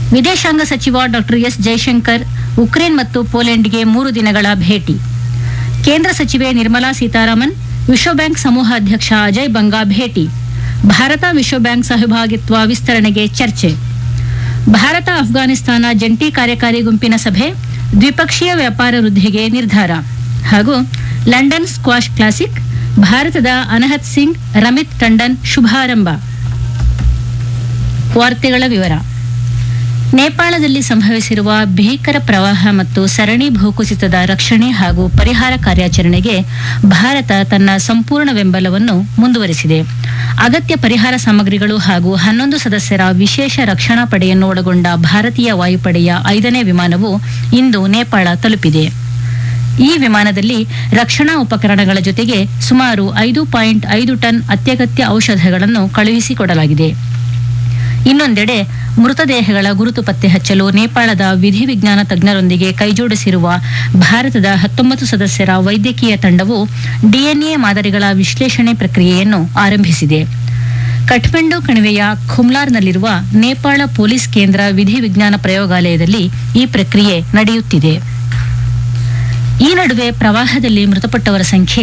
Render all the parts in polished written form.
ವಿದೇಶಾಂಗ ಸಚಿವ doctor S Jaishankar Ukraine ಮತ್ತು ಪೋಲೆಂಡ್ಗೆ 3 ದಿನಗಳ ಭೇಟಿ. ಕೇಂದ್ರ ಸಚಿವೆ ನಿರ್ಮಲಾ ಸೀತಾರಾಮನ್, ವಿಶ್ವ ಬ್ಯಾಂಕ್ ಸಮೂಹ ಅಧ್ಯಕ್ಷ ಅಜಯ್ ಬಂಗಾ ಭೇಟಿ. ಭಾರತ ವಿಶ್ವ ಬ್ಯಾಂಕ್ ಸಹಭಾಗಿತ್ವ ವಿಸ್ತರಣೆಗೆ ಚರ್ಚೆ. ಭಾರತ ಅಫ್ಘಾನಿಸ್ತಾನ ಜಂಟಿ ಕಾರ್ಯಕಾರಿ ಗುಂಪಿನ ಸಭೆ, ದ್ವಿಪಕ್ಷೀಯ ವ್ಯಾಪಾರ ವೃದ್ಧಿಗೆ ನಿರ್ಧಾರ. ಹಾಗೂ ಲಂಡನ್ ಸ್ಕ್ವಾಷ್ ಕ್ಲಾಸಿಕ್, ಭಾರತದ ಅನಹತ್ ಸಿಂಗ್, ರಮಿತ್ ಟಂಡನ್ ಶುಭಾರಂಭ. ವಾರ್ತೆಗಳ ವಿವರ. ನೇಪಾಳದಲ್ಲಿ ಸಂಭವಿಸಿರುವ ಭೀಕರ ಪ್ರವಾಹ ಮತ್ತು ಸರಣಿ ಭೂಕುಸಿತದ ರಕ್ಷಣೆ ಹಾಗೂ ಪರಿಹಾರ ಕಾರ್ಯಾಚರಣೆಗೆ ಭಾರತ ತನ್ನ ಸಂಪೂರ್ಣ ಬೆಂಬಲವನ್ನು ಮುಂದುವರಿಸಿದೆ. ಅಗತ್ಯ ಪರಿಹಾರ ಸಾಮಗ್ರಿಗಳು ಹಾಗೂ 11 ಸದಸ್ಯರ ವಿಶೇಷ ರಕ್ಷಣಾ ಪಡೆಯನ್ನು ಒಳಗೊಂಡ ಭಾರತೀಯ ವಾಯುಪಡೆಯ 5ನೇ ವಿಮಾನವು ಇಂದು ನೇಪಾಳ ತಲುಪಿದೆ. ಈ ವಿಮಾನದಲ್ಲಿ ರಕ್ಷಣಾ ಉಪಕರಣಗಳ ಜೊತೆಗೆ ಸುಮಾರು 5.5 ಟನ್ ಅತ್ಯಗತ್ಯ ಔಷಧಗಳನ್ನು ಕಳುಹಿಸಿಕೊಡಲಾಗಿದೆ. ಇನ್ನೊಂದೆಡೆ ಮೃತದೇಹಗಳ ಗುರುತು ಪತ್ತೆ ಹಚ್ಚಲು ನೇಪಾಳದ ವಿಧಿವಿಜ್ಞಾನ ತಜ್ಞರೊಂದಿಗೆ ಕೈಜೋಡಿಸಿರುವ ಭಾರತದ 19 ಸದಸ್ಯರ ವೈದ್ಯಕೀಯ ತಂಡವು ಡಿಎನ್ಎ ಮಾದರಿಗಳ ವಿಶ್ಲೇಷಣೆ ಪ್ರಕ್ರಿಯೆಯನ್ನು ಆರಂಭಿಸಿದೆ. ಕಠ್ಮಂಡು ಕಣಿವೆಯ ಖುಮ್ಲಾರ್ನಲ್ಲಿರುವ ನೇಪಾಳ ಪೊಲೀಸ್ ಕೇಂದ್ರ ವಿಧಿವಿಜ್ಞಾನ ಪ್ರಯೋಗಾಲಯದಲ್ಲಿ ಈ ಪ್ರಕ್ರಿಯೆ ನಡೆಯುತ್ತಿದೆ. ಈ ನಡುವೆ ಪ್ರವಾಹದಲ್ಲಿ ಮೃತಪಟ್ಟವರ ಸಂಖ್ಯೆ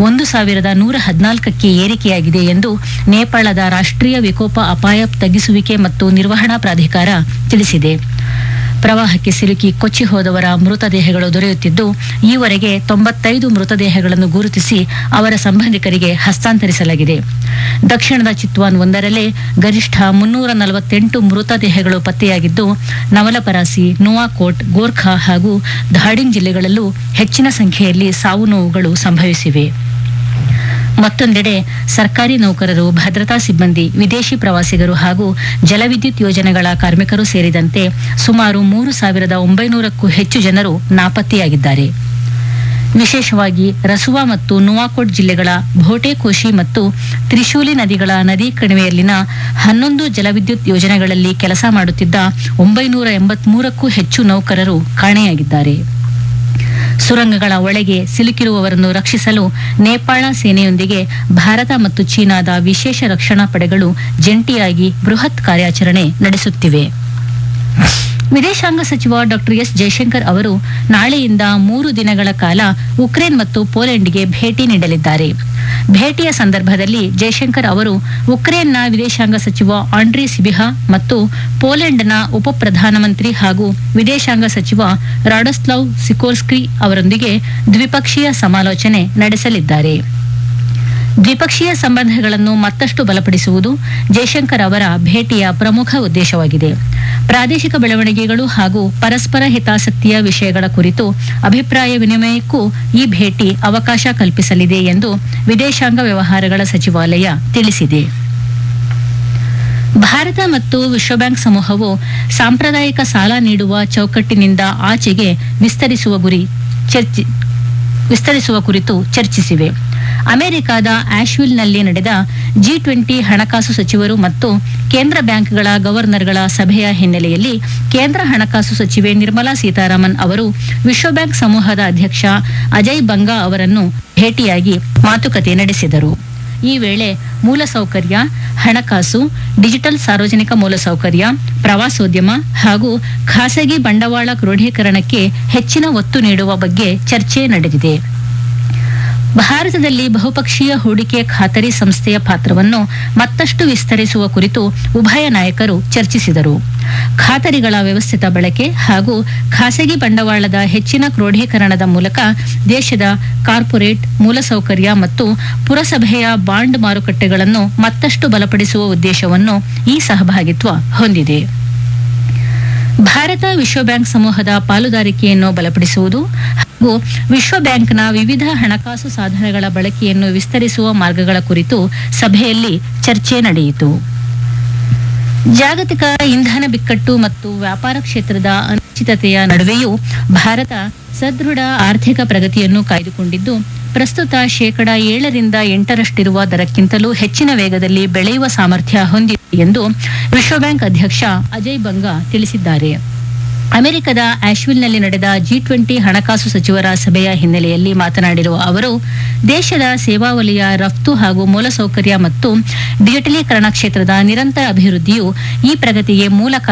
1114ಕ್ಕೆ ಏರಿಕೆಯಾಗಿದೆ ಎಂದು ನೇಪಾಳದ ರಾಷ್ಟ್ರೀಯ ವಿಕೋಪ ಅಪಾಯ ತಗ್ಗಿಸುವಿಕೆ ಮತ್ತು ನಿರ್ವಹಣಾ ಪ್ರಾಧಿಕಾರ ತಿಳಿಸಿದೆ. ಪ್ರವಾಹಕ್ಕೆ ಸಿಲುಕಿ ಕೊಚ್ಚಿ ಹೋದವರ ಮೃತದೇಹಗಳು ದೊರೆಯುತ್ತಿದ್ದು, ಈವರೆಗೆ 95 ಮೃತದೇಹಗಳನ್ನು ಗುರುತಿಸಿ ಅವರ ಸಂಬಂಧಿಕರಿಗೆ ಹಸ್ತಾಂತರಿಸಲಾಗಿದೆ. ದಕ್ಷಿಣದ ಚಿತ್ವಾನ್ ಒಂದರಲ್ಲೇ ಗರಿಷ್ಠ 348 ಮೃತದೇಹಗಳು ಪತ್ತೆಯಾಗಿದ್ದು, ನವಲಪರಾಸಿ, ನುವಾಕೋಟ್, ಗೋರ್ಖಾ ಹಾಗೂ ಧಾಡಿಂಗ್ ಜಿಲ್ಲೆಗಳಲ್ಲೂ ಹೆಚ್ಚಿನ ಸಂಖ್ಯೆಯಲ್ಲಿ ಸಾವು ನೋವುಗಳು ಸಂಭವಿಸಿವೆ. ಮತ್ತೊಂದೆಡೆ ಸರ್ಕಾರಿ ನೌಕರರು, ಭದ್ರತಾ ಸಿಬ್ಬಂದಿ, ವಿದೇಶಿ ಪ್ರವಾಸಿಗರು ಹಾಗೂ ಜಲವಿದ್ಯುತ್ ಯೋಜನೆಗಳ ಕಾರ್ಮಿಕರು ಸೇರಿದಂತೆ ಸುಮಾರು 3,900ಕ್ಕೂ ಹೆಚ್ಚು ಜನರು ನಾಪತ್ತೆಯಾಗಿದ್ದಾರೆ. ವಿಶೇಷವಾಗಿ ರಸುವಾ ಮತ್ತು ನುವಾಕೋಟ್ ಜಿಲ್ಲೆಗಳ ಭೋಟೆಕೋಶಿ ಮತ್ತು ತ್ರಿಶೂಲಿ ನದಿಗಳ ನದಿ ಕಣಿವೆಯಲ್ಲಿನ 11 ಜಲವಿದ್ಯುತ್ ಯೋಜನೆಗಳಲ್ಲಿ ಕೆಲಸ ಮಾಡುತ್ತಿದ್ದ 983ಕ್ಕೂ ಹೆಚ್ಚು ನೌಕರರು ಕಾಣೆಯಾಗಿದ್ದಾರೆ. ಸುರಂಗಗಳ ಒಳಗೆ ಸಿಲುಕಿರುವವರನ್ನು ರಕ್ಷಿಸಲು ನೇಪಾಳ ಸೇನೆಯೊಂದಿಗೆ ಭಾರತ ಮತ್ತು ಚೀನಾದ ವಿಶೇಷ ರಕ್ಷಣಾ ಪಡೆಗಳು ಜಂಟಿಯಾಗಿ ಬೃಹತ್ ಕಾರ್ಯಾಚರಣೆ ನಡೆಸುತ್ತಿವೆ. ವಿದೇಶಾಂಗ ಸಚಿವ ಡಾಕ್ಟರ್ ಎಸ್ ಜೈಶಂಕರ್ ಅವರು ನಾಳೆಯಿಂದ 3 ದಿನಗಳ ಕಾಲ ಉಕ್ರೇನ್ ಮತ್ತು ಪೋಲೆಂಡ್ಗೆ ಭೇಟಿ ನೀಡಲಿದ್ದಾರೆ. ಭೇಟಿಯ ಸಂದರ್ಭದಲ್ಲಿ ಜೈಶಂಕರ್ ಅವರು ಉಕ್ರೇನ್ನ ವಿದೇಶಾಂಗ ಸಚಿವ ಆಂಡ್ರಿ ಸಿಬಿಹಾ ಮತ್ತು ಪೋಲೆಂಡ್ನ ಉಪ ಪ್ರಧಾನಮಂತ್ರಿ ಹಾಗೂ ವಿದೇಶಾಂಗ ಸಚಿವ ರಾಡಸ್ಲಾವ್ ಸಿಕೋರ್ಸ್ಕಿ ಅವರೊಂದಿಗೆ ದ್ವಿಪಕ್ಷೀಯ ಸಮಾಲೋಚನೆ ನಡೆಸಲಿದ್ದಾರೆ. ದ್ವಿಪಕ್ಷೀಯ ಸಂಬಂಧಗಳನ್ನು ಮತ್ತಷ್ಟು ಬಲಪಡಿಸುವುದು ಜೈಶಂಕರ್ ಅವರ ಭೇಟಿಯ ಪ್ರಮುಖ ಉದ್ದೇಶವಾಗಿದೆ. ಪ್ರಾದೇಶಿಕ ಬೆಳವಣಿಗೆಗಳು ಹಾಗೂ ಪರಸ್ಪರ ಹಿತಾಸಕ್ತಿಯ ವಿಷಯಗಳ ಕುರಿತು ಅಭಿಪ್ರಾಯ ವಿನಿಮಯಕ್ಕೂ ಈ ಭೇಟಿ ಅವಕಾಶ ಕಲ್ಪಿಸಲಿದೆ ಎಂದು ವಿದೇಶಾಂಗ ವ್ಯವಹಾರಗಳ ಸಚಿವಾಲಯ ತಿಳಿಸಿದೆ. ಭಾರತ ಮತ್ತು ವಿಶ್ವ ಬ್ಯಾಂಕ್ ಸಮೂಹವು ಸಾಂಪ್ರದಾಯಿಕ ಸಾಲ ನೀಡುವ ಚೌಕಟ್ಟಿನಿಂದ ಆಚೆಗೆ ವಿಸ್ತರಿಸುವ ಕುರಿತು ಚರ್ಚಿಸಿವೆ. ಅಮೆರಿಕದ ಆಶ್ವಿಲ್ನಲ್ಲಿ ನಡೆದ G20 ಹಣಕಾಸು ಸಚಿವರು ಮತ್ತು ಕೇಂದ್ರ ಬ್ಯಾಂಕ್ಗಳ ಗವರ್ನರ್ಗಳ ಸಭೆಯ ಹಿನ್ನೆಲೆಯಲ್ಲಿ ಕೇಂದ್ರ ಹಣಕಾಸು ಸಚಿವೆ ನಿರ್ಮಲಾ ಸೀತಾರಾಮನ್ ಅವರು ವಿಶ್ವ ಬ್ಯಾಂಕ್ ಸಮೂಹದ ಅಧ್ಯಕ್ಷ ಅಜಯ್ ಬಂಗಾ ಅವರನ್ನು ಭೇಟಿಯಾಗಿ ಮಾತುಕತೆ ನಡೆಸಿದರು. ಈ ವೇಳೆ ಮೂಲಸೌಕರ್ಯ, ಹಣಕಾಸು, ಡಿಜಿಟಲ್ ಸಾರ್ವಜನಿಕ ಮೂಲಸೌಕರ್ಯ, ಪ್ರವಾಸೋದ್ಯಮ ಹಾಗೂ ಖಾಸಗಿ ಬಂಡವಾಳ ಕ್ರೋಢೀಕರಣಕ್ಕೆ ಹೆಚ್ಚಿನ ಒತ್ತು ನೀಡುವ ಬಗ್ಗೆ ಚರ್ಚೆ ನಡೆದಿದೆ. ಭಾರತದಲ್ಲಿ ಬಹುಪಕ್ಷೀಯ ಹೂಡಿಕೆ ಖಾತರಿ ಸಂಸ್ಥೆಯ ಪಾತ್ರವನ್ನು ಮತ್ತಷ್ಟು ವಿಸ್ತರಿಸುವ ಕುರಿತು ಉಭಯ ನಾಯಕರು ಚರ್ಚಿಸಿದರು. ಖಾತರಿಗಳ ವ್ಯವಸ್ಥಿತ ಬಳಕೆ ಹಾಗೂ ಖಾಸಗಿ ಬಂಡವಾಳದ ಹೆಚ್ಚಿನ ಕ್ರೋಢೀಕರಣದ ಮೂಲಕ ದೇಶದ ಕಾರ್ಪೊರೇಟ್, ಮೂಲಸೌಕರ್ಯ ಮತ್ತು ಪುರಸಭೆಯ ಬಾಂಡ್ ಮಾರುಕಟ್ಟೆಗಳನ್ನು ಮತ್ತಷ್ಟು ಬಲಪಡಿಸುವ ಉದ್ದೇಶವನ್ನು ಈ ಸಹಭಾಗಿತ್ವ ಹೊಂದಿದೆ. ಭಾರತ ವಿಶ್ವ ಬ್ಯಾಂಕ್ ಸಮೂಹದ ಪಾಲುದಾರಿಕೆಯನ್ನು ಬಲಪಡಿಸುವುದು ಹಾಗೂ ವಿಶ್ವ ಬ್ಯಾಂಕ್ನ ವಿವಿಧ ಹಣಕಾಸು ಸಾಧನಗಳ ಬಳಕೆಯನ್ನು ವಿಸ್ತರಿಸುವ ಮಾರ್ಗಗಳ ಕುರಿತು ಸಭೆಯಲ್ಲಿ ಚರ್ಚೆ ನಡೆಯಿತು. ಜಾಗತಿಕ ಇಂಧನ ಬಿಕ್ಕಟ್ಟು ಮತ್ತು ವ್ಯಾಪಾರ ಕ್ಷೇತ್ರದ ಅನಿಶ್ಚಿತತೆಯ ನಡುವೆಯೂ ಭಾರತ ಸದೃಢ ಆರ್ಥಿಕ ಪ್ರಗತಿಯನ್ನು ಕಾಯ್ದುಕೊಂಡಿದ್ದು, ಪ್ರಸ್ತುತ 7ರಿಂದ 8ರಷ್ಟಿರುವ ದರಕ್ಕಿಂತಲೂ ಹೆಚ್ಚಿನ ವೇಗದಲ್ಲಿ ಬೆಳೆಯುವ ಸಾಮರ್ಥ್ಯ ಹೊಂದಿದೆ ಎಂದು ವಿಶ್ವ ಬ್ಯಾಂಕ್ ಅಧ್ಯಕ್ಷ ಅಜಯ್ ಬಂಗಾ ತಿಳಿಸಿದ್ದಾರೆ. ಅಮೆರಿಕದ ಆಶ್ವಿಲ್ನಲ್ಲಿ ನಡೆದ G20 ಹಣಕಾಸು ಸಚಿವರ ಸಭೆಯ ಹಿನ್ನೆಲೆಯಲ್ಲಿ ಮಾತನಾಡಿರುವ ಅವರು, ದೇಶದ ಸೇವಾ ವಲಯ, ರಫ್ತು ಹಾಗೂ ಮೂಲಸೌಕರ್ಯ ಮತ್ತು ಡಿಜಿಟಲೀಕರಣ ಕ್ಷೇತ್ರದ ನಿರಂತರ ಅಭಿವೃದ್ಧಿಯು ಈ ಪ್ರಗತಿಗೆ ಮೂಲ